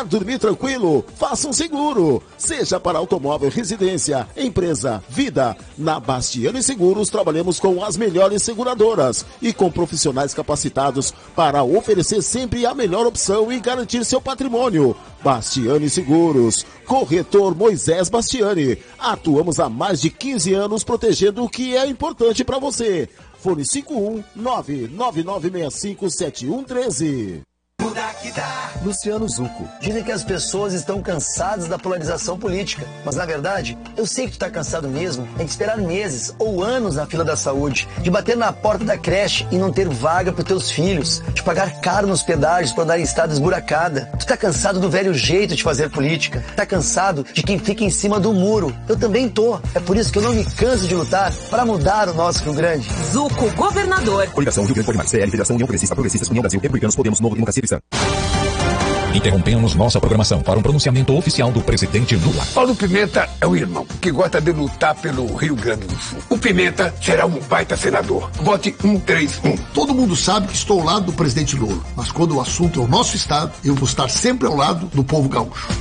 Quer dormir tranquilo? Faça um seguro. Seja para automóvel, residência, empresa, vida. Na Bastiani Seguros trabalhamos com as melhores seguradoras e com profissionais capacitados para oferecer sempre a melhor opção e garantir seu patrimônio. Bastiani Seguros. Corretor Moisés Bastiani. Atuamos há mais de 15 anos protegendo o que é importante para você. Fone 51999657113. Luciano Zucco. Dizem que as pessoas estão cansadas da polarização política. Mas, na verdade, eu sei que tu tá cansado mesmo de esperar meses ou anos na fila da saúde, de bater na porta da creche e não ter vaga pros teus filhos, de pagar caro nos pedágios pra andar em estrada esburacada. Tu tá cansado do velho jeito de fazer política. Tá cansado de quem fica em cima do muro. Eu também tô. É por isso que eu não me canso de lutar para mudar o nosso Rio Grande. Zucco, governador. Coligação Rio Grande por Mais, CL, Federação União Progressista, Progressistas, União Brasil, Republicanos, Podemos, Novo, Democracia Cristã. Interrompemos nossa programação para um pronunciamento oficial do presidente Lula. Paulo Pimenta é um irmão que gosta de lutar pelo Rio Grande do Sul. O Pimenta será um baita senador. Vote 131. Todo mundo sabe que estou ao lado do presidente Lula, mas quando o assunto é o nosso estado, eu vou estar sempre ao lado do povo gaúcho.